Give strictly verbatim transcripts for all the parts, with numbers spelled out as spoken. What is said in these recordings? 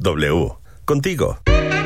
W, contigo.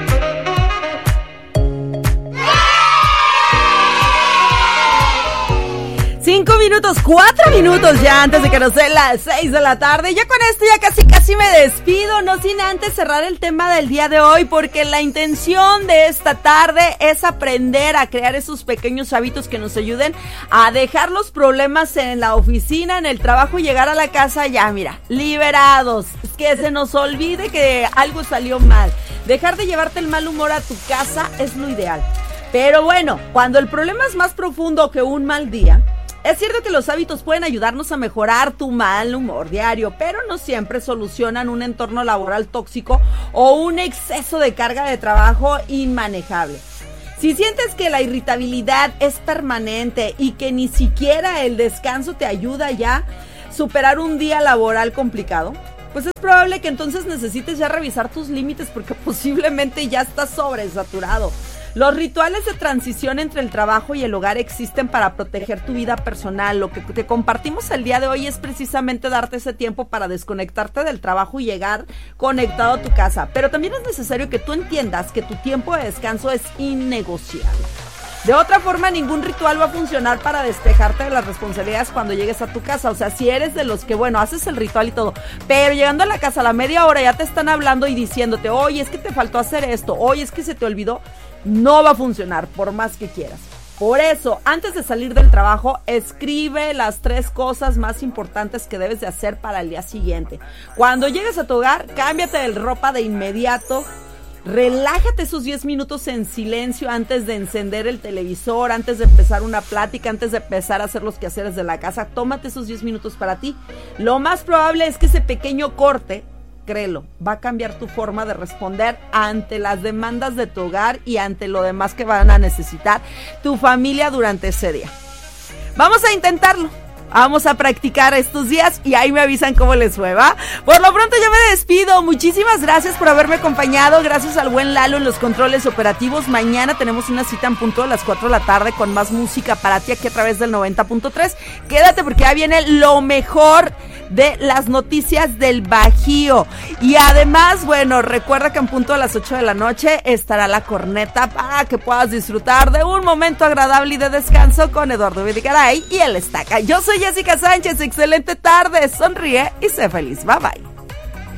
Cinco minutos, cuatro minutos ya antes de que nos den las seis de la tarde. Ya con esto ya casi casi me despido, no sin antes cerrar el tema del día de hoy, porque la intención de esta tarde es aprender a crear esos pequeños hábitos que nos ayuden a dejar los problemas en la oficina, en el trabajo, y llegar a la casa ya, mira, liberados. Es que se nos olvide que algo salió mal. Dejar de llevarte el mal humor a tu casa es lo ideal. Pero bueno, cuando el problema es más profundo que un mal día, es cierto que los hábitos pueden ayudarnos a mejorar tu mal humor diario, pero no siempre solucionan un entorno laboral tóxico o un exceso de carga de trabajo inmanejable. Si sientes que la irritabilidad es permanente y que ni siquiera el descanso te ayuda ya a superar un día laboral complicado, pues es probable que entonces necesites ya revisar tus límites, porque posiblemente ya estás sobresaturado. Los rituales de transición entre el trabajo y el hogar existen para proteger tu vida personal. Lo que te compartimos el día de hoy es precisamente darte ese tiempo para desconectarte del trabajo y llegar conectado a tu casa. Pero también es necesario que tú entiendas que tu tiempo de descanso es innegociable. De otra forma, ningún ritual va a funcionar para despejarte de las responsabilidades cuando llegues a tu casa. O sea, si eres de los que, bueno, haces el ritual y todo, pero llegando a la casa a la media hora ya te están hablando y diciéndote, oye, es que te faltó hacer esto, oye, es que se te olvidó, no va a funcionar por más que quieras. Por eso, antes de salir del trabajo, escribe las tres cosas más importantes que debes de hacer para el día siguiente. Cuando llegues a tu hogar, cámbiate de ropa de inmediato. Relájate esos diez minutos en silencio antes de encender el televisor, antes de empezar una plática, antes de empezar a hacer los quehaceres de la casa. Tómate esos diez minutos para ti. Lo más probable es que ese pequeño corte, créelo, va a cambiar tu forma de responder ante las demandas de tu hogar y ante lo demás que van a necesitar tu familia durante ese día. Vamos a intentarlo. Vamos a practicar estos días y ahí me avisan cómo les fue, ¿va? Por lo pronto yo me despido. Muchísimas gracias por haberme acompañado. Gracias al buen Lalo en los controles operativos. Mañana tenemos una cita en punto de las cuatro de la tarde con más música para ti aquí a través del noventa punto tres. Quédate porque ya viene lo mejor de las noticias del Bajío. Y además, bueno, recuerda que en punto de las ocho de la noche estará la corneta para que puedas disfrutar de un momento agradable y de descanso con Eduardo Vidigaray y el Estaca. Yo soy Jessica Sánchez, excelente tarde, sonríe y sé feliz, bye bye.